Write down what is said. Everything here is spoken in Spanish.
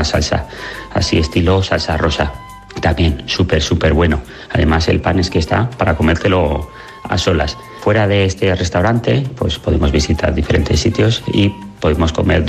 una salsa, así estilo salsa rosa. También súper bueno. Además el pan es que está para comértelo a solas. Fuera de este restaurante, pues podemos visitar diferentes sitios y podemos comer